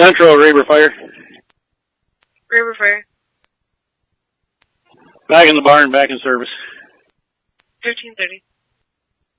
Central, Raber Fire. Raber Fire. Back in the barn, back in service. 1330.